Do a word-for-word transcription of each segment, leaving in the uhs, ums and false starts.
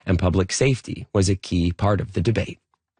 and public safety was a key part of the debate.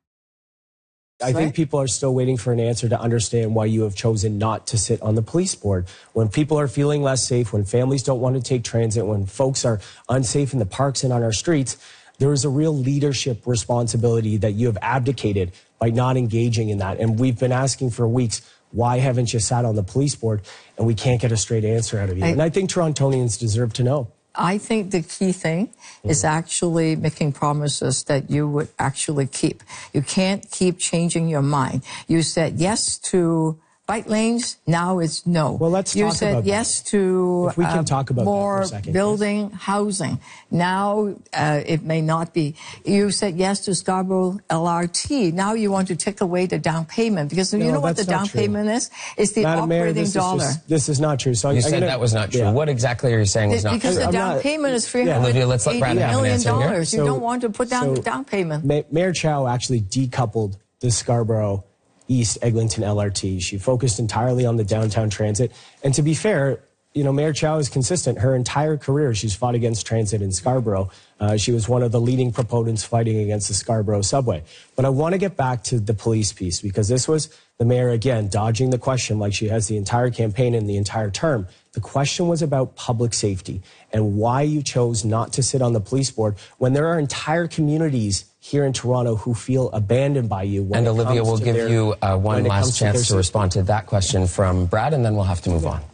I think people are still waiting for an answer to understand why you have chosen not to sit on the police board. When people are feeling less safe, when families don't want to take transit, when folks are unsafe in the parks and on our streets, there is a real leadership responsibility that you have abdicated by not engaging in that. And we've been asking for weeks, why haven't you sat on the police board? And we can't get a straight answer out of you. I, and I think Torontonians deserve to know. I think the key thing mm. is actually making promises that you would actually keep. You can't keep changing your mind. You said yes to bike lanes, now it's no. Well, let's you talk said about yes that. to if we can uh, talk about more that for a second, building yes. housing. Now uh, it may not be. You said yes to Scarborough L R T. Now you want to take away the down payment because no, you know what the down true. payment is? It's the Madam operating Mayor, this dollar. Is just, this is not true. So you I'm said gonna, that was not true. Yeah. What exactly are you saying was not because true? Because the down not, payment is three yeah. hundred eighty Olivia, let's let Brad have an million answer here. dollars. You so, don't want to put down so the down payment. Ma Mayor Chow actually decoupled the Scarborough East Eglinton L R T. She focused entirely on the downtown transit. And to be fair, you know, Mayor Chow is consistent. Her entire career, she's fought against transit in Scarborough. Uh, she was one of the leading proponents fighting against the Scarborough subway. But I want to get back to the police piece because this was the mayor, again, dodging the question like she has the entire campaign and the entire term. The question was about public safety and why you chose not to sit on the police board when there are entire communities here in Toronto who feel abandoned by you. When and it Olivia, comes we'll to give their, you uh, one last chance to, to respond to that question from Brad, and then we'll have to move yeah. on.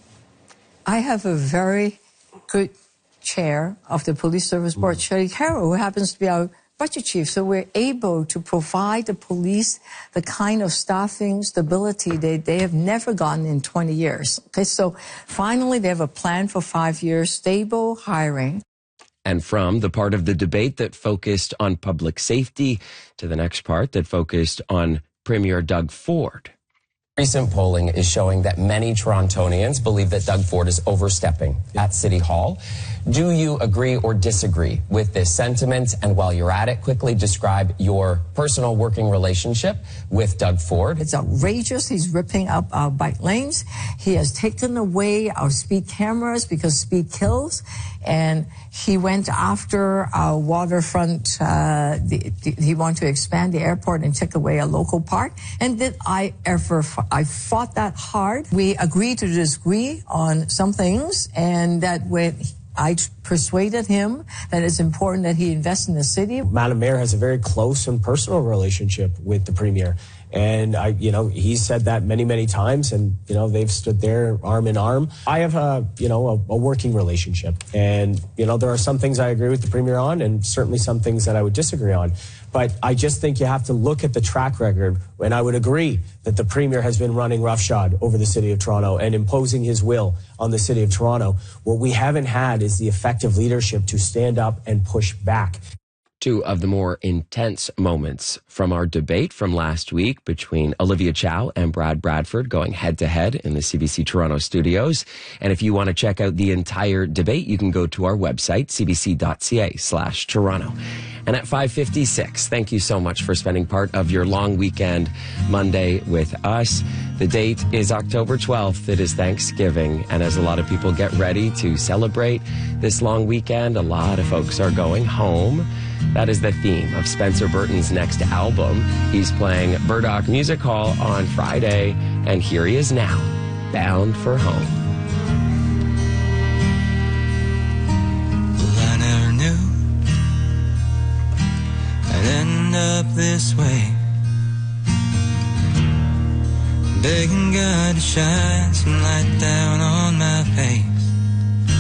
I have a very good chair of the Police Service Board, mm. Sherry Carroll, who happens to be our budget chief. So we're able to provide the police the kind of staffing stability they, they have never gotten in twenty years. Okay, so finally they have a plan for five years, stable hiring. And from the part of the debate that focused on public safety to the next part that focused on Premier Doug Ford. Recent polling is showing that many Torontonians believe that Doug Ford is overstepping at City Hall. Do you agree or disagree with this sentiment? And while you're at it, quickly describe your personal working relationship with Doug Ford. It's outrageous. He's ripping up our bike lanes. He has taken away our speed cameras because speed kills. And he went after our waterfront. Uh, the, the, he wanted to expand the airport and take away a local park. And did I ever... I fought that hard. We agreed to disagree on some things, and that when I persuaded him that it's important that he invest in the city. Madam Mayor has a very close and personal relationship with the Premier. And I, you know, he's said that many, many times, and, you know, they've stood there arm in arm. I have a, you know, a, a working relationship. And, you know, there are some things I agree with the Premier on and certainly some things that I would disagree on. But I just think you have to look at the track record, and I would agree that the Premier has been running roughshod over the City of Toronto and imposing his will on the City of Toronto. What we haven't had is the effective leadership to stand up and push back. Two of the more intense moments from our debate from last week between Olivia Chow and Brad Bradford going head-to-head in the C B C Toronto studios. And if you want to check out the entire debate, you can go to our website, c b c dot c a slash Toronto. And at five fifty-six, thank you so much for spending part of your long weekend Monday with us. The date is October twelfth. It is Thanksgiving. And as a lot of people get ready to celebrate this long weekend, a lot of folks are going home. That is the theme of Spencer Burton's next album. He's playing Burdock Music Hall on Friday, and here he is now, bound for home. Well, I never knew I'd end up this way, begging God to shine some light down on my face.